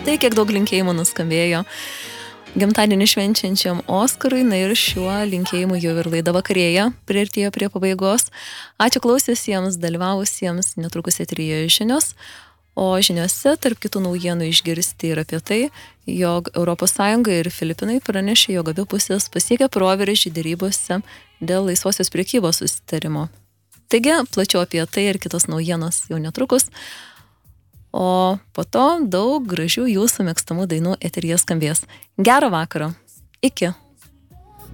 Štai kiek daug linkėjimų nuskambėjo gimtadienį švenčiančiam Oskarui, na ir šiuo linkėjimu jau ir laida vakarėja priartėjo prie pabaigos. Ačiū klausėsiems, dalyvavusiems, netrukus eteryje žinios, o žiniose tarp kitų naujienų išgirsti ir apie tai, jog ES ir Filipinai pranešė, jog abi pusės pasiekė proveržį derybose dėl laisvosios prekybos susitarimo. Taigi, plačiau apie tai ir kitos naujienos jau netrukus. O po to daug gražių jūsų mėgstamų dainų eteryje skambės. Gerą vakarą. Iki.